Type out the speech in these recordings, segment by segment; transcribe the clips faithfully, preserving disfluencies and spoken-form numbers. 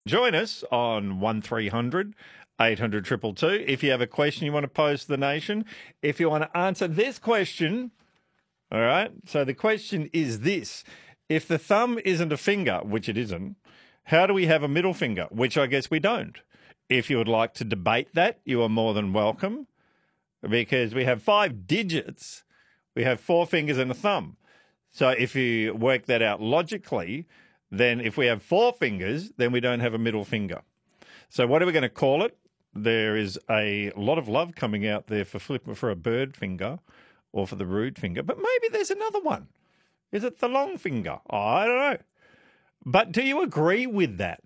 Join us on one three hundred eight hundred two two two if you have a question you want to pose to the nation. If you want to answer this question, all right? So the question is this. If the thumb isn't a finger, which it isn't, how do we have a middle finger, which I guess we don't? If you would like to debate that, you are more than welcome, because we have five digits. We have four fingers and a thumb. So if you work that out logically, then if we have four fingers, then we don't have a middle finger. So what are we going to call it? There is a lot of love coming out there for flip for a bird finger or for the rude finger, but maybe there's another one. Is it the long finger? Oh, I don't know. But do you agree with that?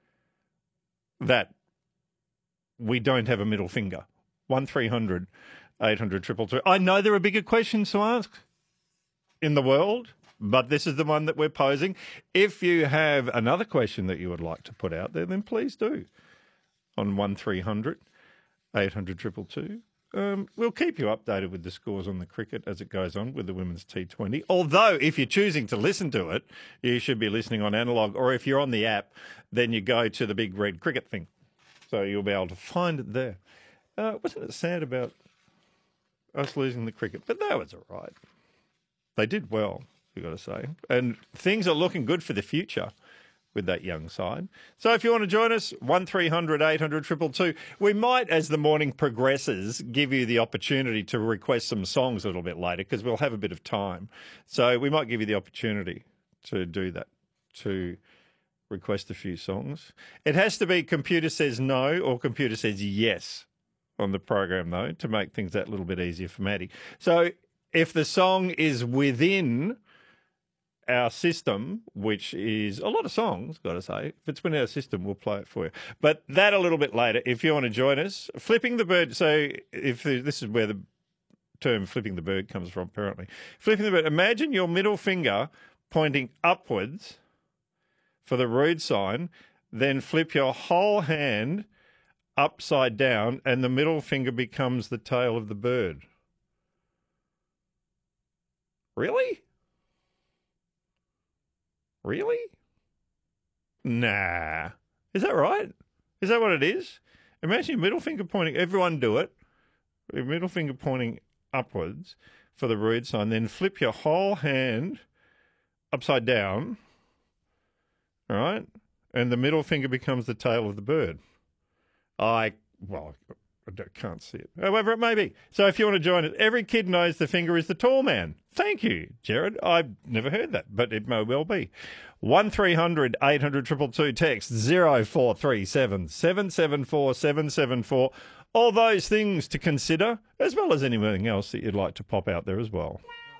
That we don't have a middle finger? one three hundred eight hundred two two two. I know there are bigger questions to ask in the world, but this is the one that we're posing. If you have another question that you would like to put out there, then please do on one three hundred eight hundred two two two. Um, we'll keep you updated with the scores on the cricket as it goes on with the women's T twenty. Although, if you're choosing to listen to it, you should be listening on analog, or if you're on the app, then you go to the big red cricket thing. So you'll be able to find it there. Uh, wasn't it sad about us losing the cricket? But that was all right. They did well, you got to say. And things are looking good for the future with that young side. So if you want to join us, one three hundred eight hundred two two two. We might, as the morning progresses, give you the opportunity to request some songs a little bit later, because we'll have a bit of time. So we might give you the opportunity to do that, to request a few songs. It has to be computer says no or computer says yes on the program, though, to make things that little bit easier for Maddie. So if the song is within our system, which is a lot of songs, got to say, if it's within our system, we'll play it for you. But that a little bit later, if you want to join us. Flipping the bird, so if the, this is where the term flipping the bird comes from, apparently. Flipping the bird, imagine your middle finger pointing upwards for the rude sign, then flip your whole hand upside down, and the middle finger becomes the tail of the bird. Really? Really? Nah. Is that right? Is that what it is? Imagine your middle finger pointing. Everyone do it. Your middle finger pointing upwards for the rude sign. Then flip your whole hand upside down. All right? And the middle finger becomes the tail of the bird. I, well, I can't see it. However it may be. So if you want to join it, every kid knows the finger is the tall man. Thank you, Jared. I've never heard that, but it may well be. one three hundred eight hundred two two two, text zero four three seven seven seven four seven seven four. All those things to consider, as well as anything else that you'd like to pop out there as well.